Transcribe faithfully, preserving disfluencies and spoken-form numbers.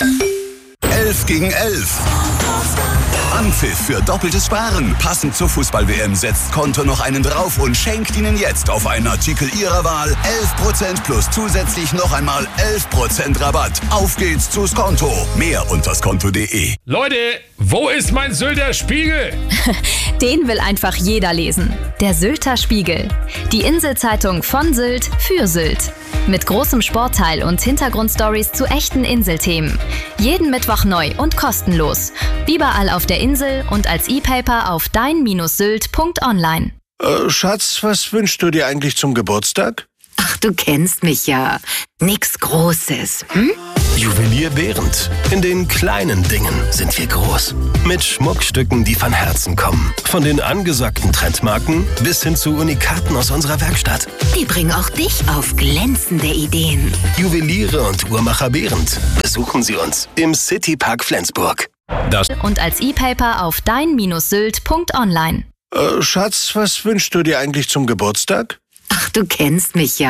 elf gegen elf. Anpfiff für doppeltes Sparen. Passend zur Fußball-W M setzt Konto noch einen drauf und schenkt Ihnen jetzt auf einen Artikel Ihrer Wahl elf Prozent plus zusätzlich noch einmal elf Prozent Rabatt. Auf geht's zu Skonto. Mehr unter skonto punkt de. Leute, wo ist mein Sylter Spiegel? Den will einfach jeder lesen. Der Sylter Spiegel. Die Inselzeitung von Sylt für Sylt. Mit großem Sportteil und Hintergrundstories zu echten Inselthemen. Jeden Mittwoch neu und kostenlos. Überall auf der Insel und als E-Paper auf dein Sylt punkt online. Äh, Schatz, was wünschst du dir eigentlich zum Geburtstag? Ach, du kennst mich ja. Nix Großes, hm? Juwelier Behrendt. In den kleinen Dingen sind wir groß. Mit Schmuckstücken, die von Herzen kommen. Von den angesagten Trendmarken bis hin zu Unikaten aus unserer Werkstatt. Die bringen auch dich auf glänzende Ideen. Juweliere und Uhrmacher Behrendt. Besuchen Sie uns im Citypark Flensburg. Das Und als E-Paper auf dein Sylt punkt online. Äh, Schatz, was wünschst du dir eigentlich zum Geburtstag? Ach, du kennst mich ja.